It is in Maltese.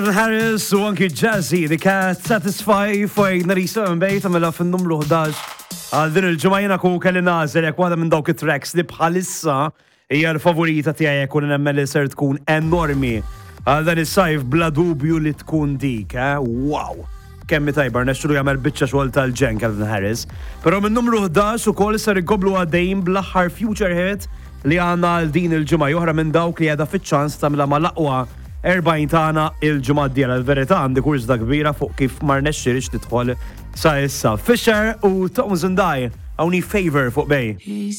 Harris u anki Jazzy li Can't Satisfy fajna risa mbejt għamela fin-numru 11 għal din il-ġumajna ku kelli nażel jekk waħda minn dawk it-tracks li bħalissa hija l-favorita tiegħi jekk nemmel li ser tkun enormi għal dan is-sajf bla dubju li tkun dik, wow! Kemmi tajbar nexxu jagħmel biċċa xogħol tal-ġen Calvin Harris. Però minn numru 11 ukoll ser iggoblu għaddejjin bl-aħħar future hit li għandna għal din il-ġimgħa oħra minn dawk li għadha fiċ-ċans tagħmilha mal-aqwa 40 tagħna il-ġimgħa d-dieħla l-verità għandi kursda kbira fuq kif ma rnexxirix tidħol sa issa. Fisher u Tones and I hawnni favor fuq bej.